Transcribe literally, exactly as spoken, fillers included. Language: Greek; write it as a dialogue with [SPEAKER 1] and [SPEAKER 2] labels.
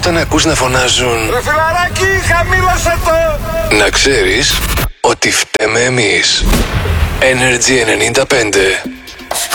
[SPEAKER 1] όταν ακούς να φωνάζουν
[SPEAKER 2] ρε φιλαράκι, χαμήλωσε το!
[SPEAKER 1] να ξέρεις ότι φταίμε εμείς. Energy ενενήντα πέντε.